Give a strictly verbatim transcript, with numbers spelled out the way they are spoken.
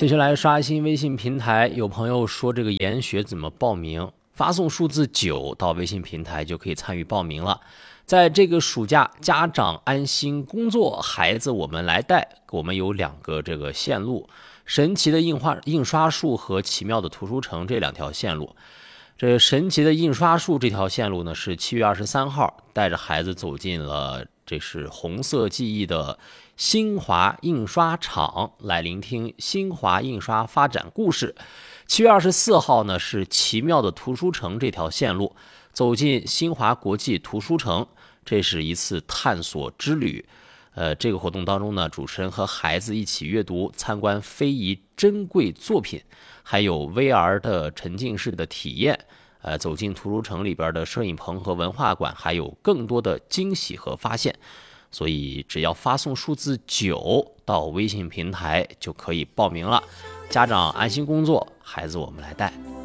接下来刷新微信平台，有朋友说这个研学怎么报名？发送数字九到微信平台就可以参与报名了。在这个暑假，家长安心工作，孩子我们来带。我们有两个这个线路，神奇的印画印刷术和奇妙的图书城这两条线路。这神奇的印刷术这条线路呢，是七月二十三号带着孩子走进了这是红色记忆的新华印刷厂，来聆听新华印刷发展故事。七月二十四号呢，是奇妙的图书城这条线路，走进新华国际图书城，这是一次探索之旅。呃，这个活动当中呢，主持人和孩子一起阅读、参观非遗珍贵作品，还有 V R 的沉浸式的体验。呃，走进图书城里边的摄影棚和文化馆，还有更多的惊喜和发现。所以只要发送数字九到微信平台就可以报名了。家长安心工作，孩子我们来带。